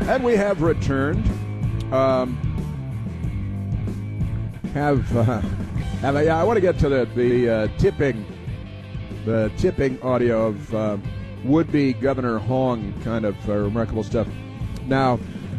And we have returned. I want to get to the tipping audio of would-be Governor Hong, kind of remarkable stuff. Now,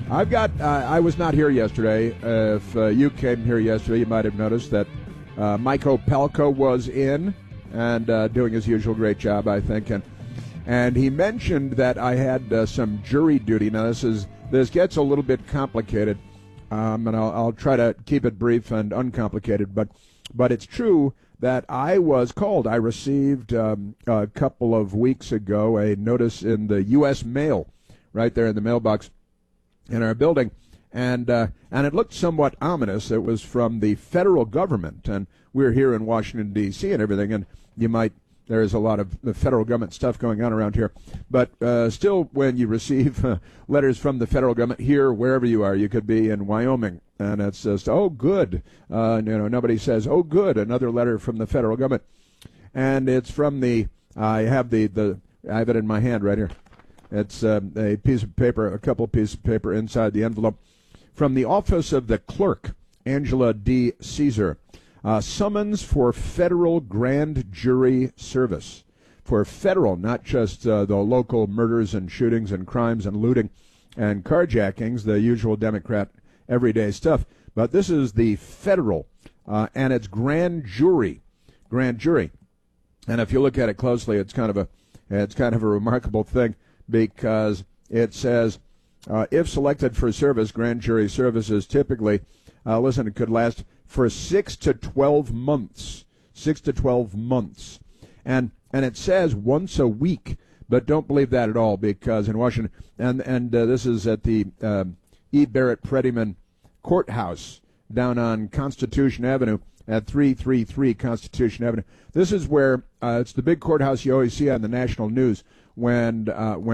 I was not here yesterday. If you came here yesterday, you might have noticed that Mike Opelka was in and doing his usual great job, I think. And he mentioned that I had some jury duty. Now, this gets a little bit complicated, and I'll try to keep it brief and uncomplicated. But it's true that I was called. I received a couple of weeks ago a notice in the U.S. mail, right there in the mailbox in our building, and it looked somewhat ominous. It was from the federal government, and we're here in Washington, D.C. and everything, and there's a lot of the federal government stuff going on around here. But still, when you receive letters from the federal government here, wherever you are, you could be in Wyoming, and it's just, oh, good. Nobody says, oh, good, another letter from the federal government. And it's from I have it in my hand right here. It's a piece of paper, a couple pieces of paper inside the envelope. From the office of the clerk, Angela D. Caesar. Summons for federal grand jury service. For federal, not just the local murders and shootings and crimes and looting and carjackings, the usual Democrat everyday stuff. But this is the federal, and it's grand jury. Grand jury. And if you look at it closely, it's kind of a remarkable thing, because it says, if selected for service, grand jury services typically, it could last for 6 to 12 months. 6 to 12 months. And it says once a week, but don't believe that at all, because in Washington, and this is at the E. Barrett Prettyman Courthouse down on Constitution Avenue at 333 Constitution Avenue. This is where it's the big courthouse you always see on the national news when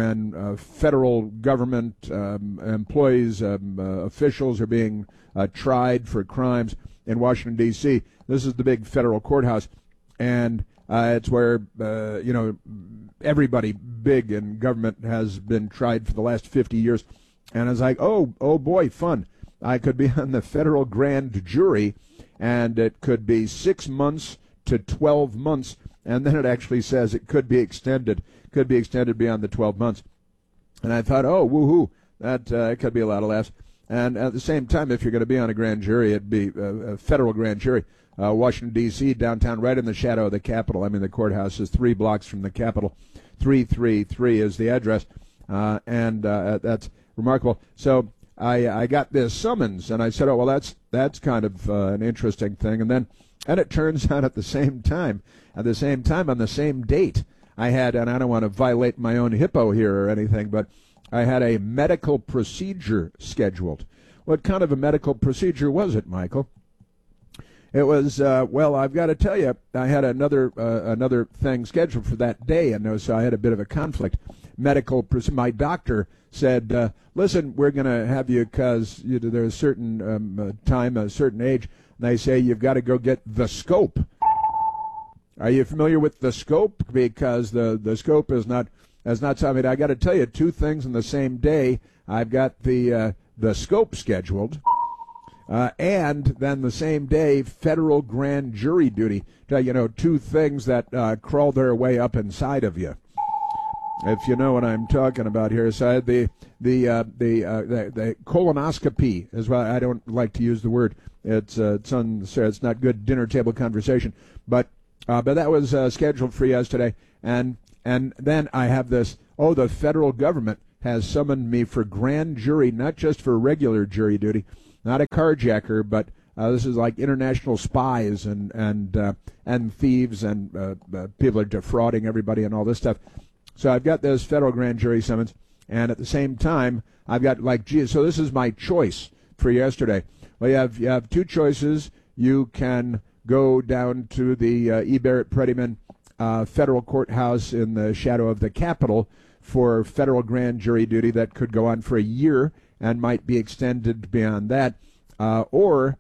federal government employees, officials are being tried for crimes in Washington, D.C. This is the big federal courthouse, and it's where, everybody big in government has been tried for the last 50 years. And I was like, oh boy, fun. I could be on the federal grand jury, and it could be 6 months to 12 months, and then it actually says it could be extended beyond the 12 months. And I thought, oh, woohoo, that could be a lot of laughs. And at the same time, if you're going to be on a grand jury, it'd be a federal grand jury. Washington, D.C., downtown, right in the shadow of the Capitol. I mean, the courthouse is 3 blocks from the Capitol. 333 is the address, and that's remarkable. So I got this summons, and I said, oh, well, that's kind of an interesting thing. And it turns out at the same time, on the same date, I had, and I don't want to violate my own hippo here or anything, but I had a medical procedure scheduled. What kind of a medical procedure was it, Michael? It was, I've got to tell you, I had another thing scheduled for that day, and so I had a bit of a conflict. My doctor said, listen, we're going to have you because there's a certain time, a certain age, and they say you've got to go get the scope. Are you familiar with the scope? Because the scope is not something. I got to tell you, 2 things in the same day. I've got the scope scheduled, and then the same day, federal grand jury duty. 2 things that crawl their way up inside of you, if you know what I'm talking about here. So I had the colonoscopy as well. I don't like to use the word. It's not good dinner table conversation, but that was scheduled for yesterday, and then I have this. Oh, the federal government has summoned me for grand jury, not just for regular jury duty, not a carjacker, but this is like international spies and thieves and people are defrauding everybody and all this stuff. So I've got this federal grand jury summons, and at the same time I've got so this is my choice for yesterday. Well, you have 2 choices. You can go down to the E. Barrett Prettyman federal courthouse in the shadow of the Capitol for federal grand jury duty that could go on for a year and might be extended beyond that. Or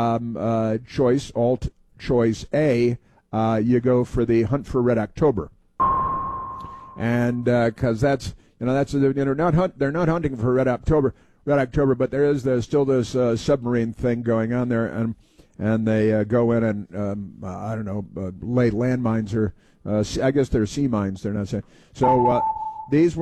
choice A, you go for the Hunt for Red October. And because that's, that's they're not hunting for Red October, but there is still this submarine thing going on there, and they go in and I don't know, lay landmines or I guess they're sea mines. They're not saying so. This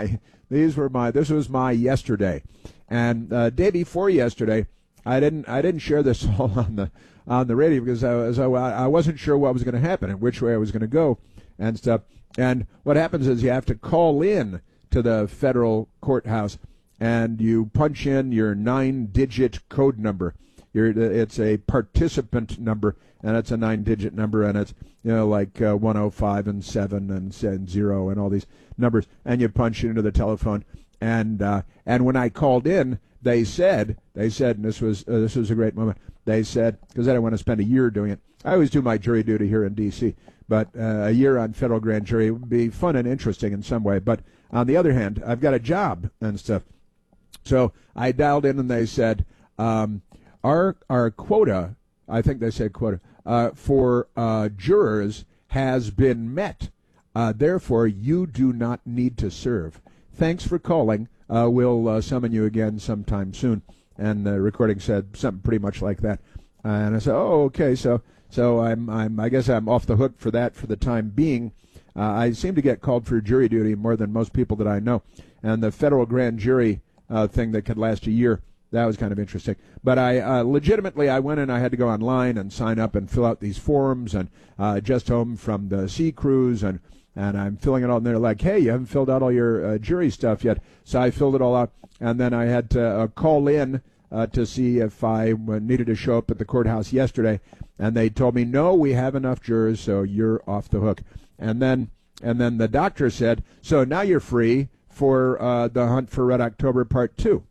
was my yesterday, and day before yesterday, I didn't share this all on the radio because I wasn't sure what was going to happen and which way I was going to go and stuff. And what happens is you have to call in to the federal courthouse and you punch in your 9-digit code number. It's a participant number, and it's a 9-digit number, and it's like 105 and 7 and 0 and all these numbers, and you punch it into the telephone. And when I called in, they said, and this was a great moment. They said, because I don't want to spend a year doing it. I always do my jury duty here in D.C., but a year on federal grand jury would be fun and interesting in some way. But on the other hand, I've got a job and stuff. So I dialed in and they said, our quota, I think they said quota, for jurors has been met. Therefore, you do not need to serve. Thanks for calling. We'll summon you again sometime soon. And the recording said something pretty much like that. And I said, oh, okay, so I guess I'm off the hook for that for the time being. I seem to get called for jury duty more than most people that I know. And the federal grand jury thing that could last a year, that was kind of interesting. But I legitimately, I went and I had to go online and sign up and fill out these forms, and just home from the sea cruise, and I'm filling it all in there like, hey, you haven't filled out all your jury stuff yet. So I filled it all out, and then I had to call in to see if I needed to show up at the courthouse yesterday, and they told me, no, we have enough jurors, so you're off the hook. And then the doctor said, so now you're free for the Hunt for Red October Part 2.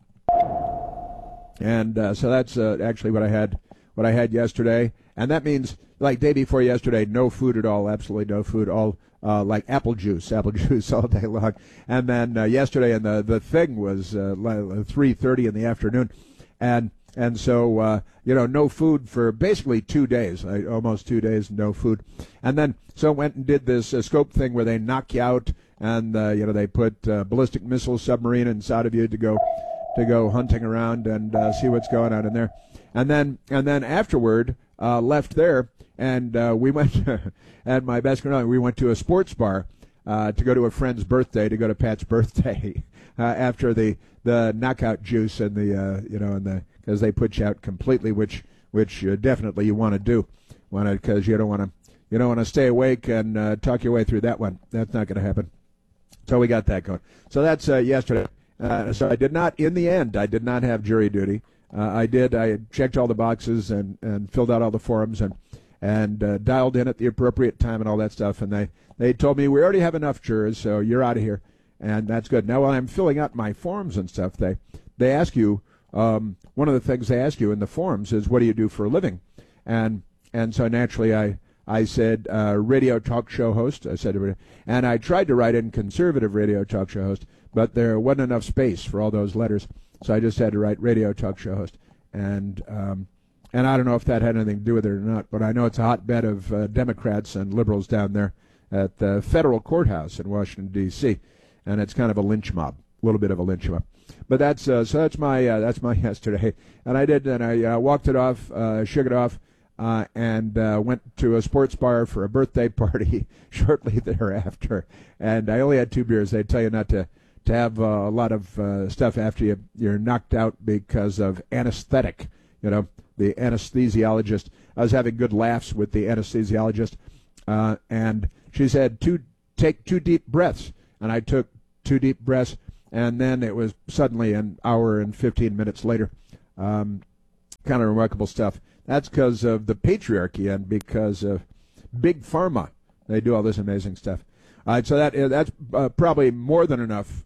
And so that's actually what I had yesterday, and that means like day before yesterday, no food at all, absolutely no food, all like apple juice all day long. And then yesterday, and the thing was 3:30 in the afternoon, and so no food for basically 2 days, almost 2 days, no food. And then so went and did this scope thing where they knock you out, and they put ballistic missile submarine inside of you to go hunting around and see what's going on in there. And then afterward, left there, and we went, and my best friend and I, we went to a sports bar to go to a friend's birthday, to go to Pat's birthday, after the knockout juice and because they put you out completely, which definitely you want to do, because you don't want to stay awake and talk your way through that one. That's not going to happen. So we got that going. So that's yesterday. So I did not, in the end, I did not have jury duty. I checked all the boxes and filled out all the forms and dialed in at the appropriate time and all that stuff. And they told me, we already have enough jurors, so you're out of here. And that's good. Now, while I'm filling out my forms and stuff, they ask you, one of the things they ask you in the forms is, what do you do for a living? And so naturally I said radio talk show host. I said, and I tried to write in conservative radio talk show host, but there wasn't enough space for all those letters, so I just had to write radio talk show host. And I don't know if that had anything to do with it or not, but I know it's a hotbed of Democrats and liberals down there at the federal courthouse in Washington, D.C., and it's kind of a lynch mob, a little bit of a lynch mob. But that's my yesterday, and I walked it off, shook it off, and went to a sports bar for a birthday party shortly thereafter. And I only had 2 beers. They tell you not to have a lot of stuff after you're knocked out because of anesthetic. The anesthesiologist. I was having good laughs with the anesthesiologist, and she said, take 2 deep breaths. And I took 2 deep breaths, and then it was suddenly an hour and 15 minutes later. Kind of remarkable stuff. That's because of the patriarchy and because of Big Pharma. They do all this amazing stuff. So that's probably more than enough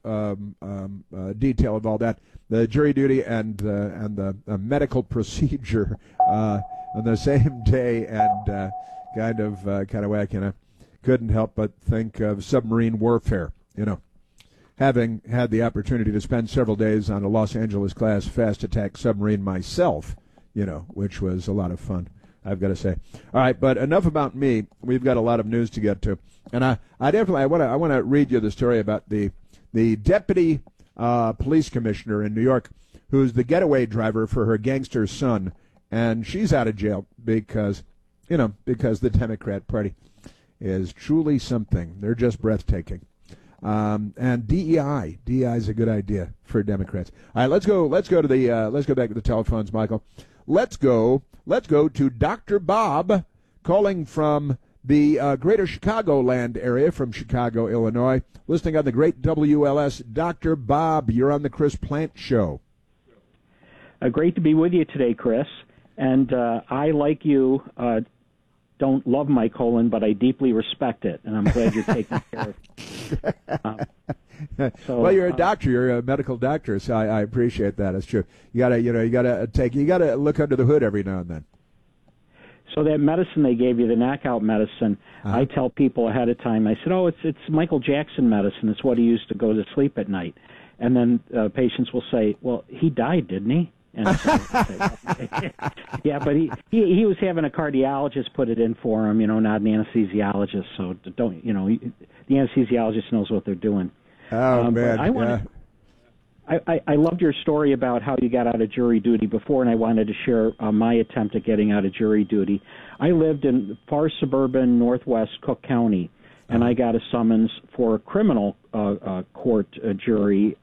detail of all that. The jury duty and the medical procedure on the same day, and kind of wacky. Couldn't help but think of submarine warfare. Having had the opportunity to spend several days on a Los Angeles class fast attack submarine myself, which was a lot of fun, I've got to say. All right, but enough about me. We've got a lot of news to get to, and I want to read you the story about the the deputy police commissioner in New York, who's the getaway driver for her gangster son, and she's out of jail because the Democrat Party is truly something. They're just breathtaking. And DEI is a good idea for Democrats. All right, let's go to the let's go back to the telephones, Michael. Let's go to Dr. Bob calling from the greater Chicagoland area from Chicago, Illinois, listening on the great WLS. Dr. Bob, you're on the Chris Plant Show. Great to be with you today, Chris. And I, like you, don't love my colon, but I deeply respect it, and I'm glad you're taking care of it. Well, you're a doctor. You're a medical doctor, so I appreciate that. It's true. You gotta look under the hood every now and then. So that medicine they gave you, the knockout medicine, I tell people ahead of time. I said, "Oh, it's Michael Jackson medicine. It's what he used to go to sleep at night." And then patients will say, "Well, he died, didn't he?" And I say, yeah, but he was having a cardiologist put it in for him, not an anesthesiologist. So don't, the anesthesiologist knows what they're doing. Oh, man. I loved your story about how you got out of jury duty before, and I wanted to share my attempt at getting out of jury duty. I lived in far suburban northwest Cook County, and I got a summons for a criminal court jury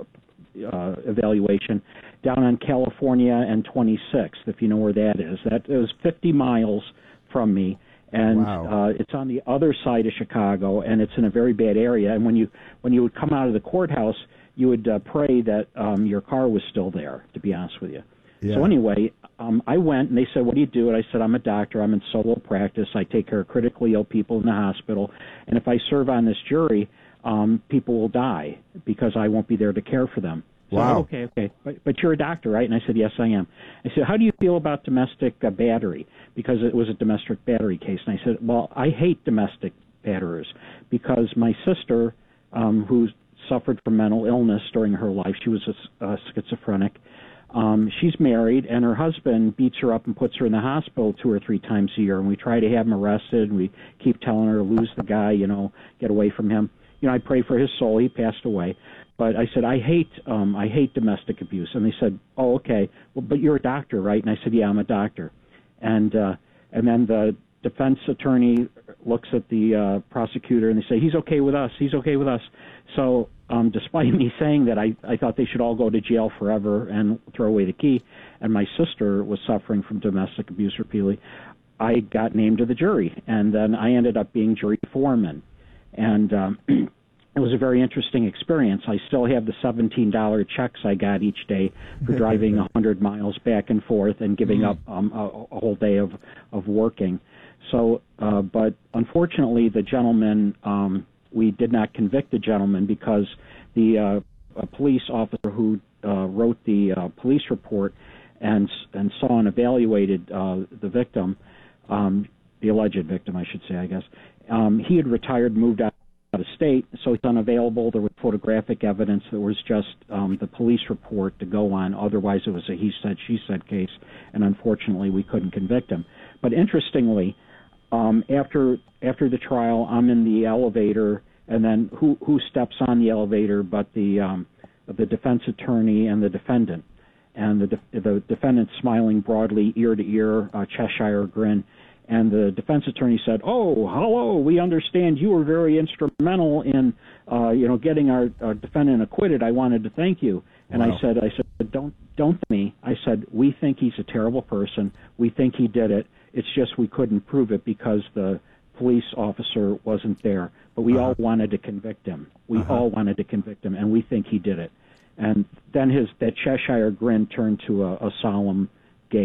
evaluation down on California and 26th, if you know where that is. It was 50 miles from me, and it's on the other side of Chicago, and it's in a very bad area. And when you would come out of the courthouse, you would pray that your car was still there, to be honest with you. Yeah. So anyway, I went, and they said, "What do you do?" And I said, "I'm a doctor. I'm in solo practice. I take care of critically ill people in the hospital. And if I serve on this jury, people will die because I won't be there to care for them." So, wow. Okay. But you're a doctor, right? And I said, "Yes, I am." I said, "How do you feel about domestic battery?" Because it was a domestic battery case. And I said, "Well, I hate domestic batterers because my sister, who suffered from mental illness during her life, she was a schizophrenic. She's married, and her husband beats her up and puts her in the hospital 2 or 3 times a year. And we try to have him arrested, and we keep telling her, lose the guy, get away from him. I pray for his soul. He passed away. But I said, I hate domestic abuse. And they said, "Oh, okay. Well, but you're a doctor, right?" And I said, "Yeah, I'm a doctor." And then the defense attorney looks at the prosecutor, and they say, "He's okay with us. He's okay with us." So despite me saying that, I thought they should all go to jail forever and throw away the key, and my sister was suffering from domestic abuse repeatedly, I got named to the jury. And then I ended up being jury foreman. And it was a very interesting experience. I still have the $17 checks I got each day for driving 100 miles back and forth and giving up a whole day of working. So, but unfortunately, the gentleman, we did not convict the gentleman because the police officer who wrote the police report and saw and evaluated the victim, the alleged victim, I should say, I guess, he had retired and moved out of state, so it's unavailable. There was photographic evidence. There was just the police report to go on. Otherwise, it was a he said, she said case, and unfortunately, we couldn't convict him. But interestingly, after the trial, I'm in the elevator, and then who steps on the elevator but the defense attorney and the defendant, and the defendant smiling broadly, ear to ear, Cheshire grin. And the defense attorney said, "Oh, hello, we understand you were very instrumental in, getting our defendant acquitted. I wanted to thank you." And wow. I said, don't thank me. I said, we think he's a terrible person. We think he did it. It's just we couldn't prove it because the police officer wasn't there. But we all wanted to convict him. We all wanted to convict him, and we think he did it. And then that Cheshire grin turned to a solemn